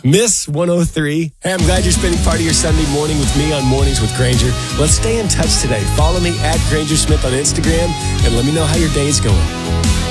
Miss 103. Hey, I'm glad you're spending part of your Sunday morning with me on Mornings with Granger. Let's stay in touch today. Follow me at Granger Smith on Instagram and let me know how your day is going.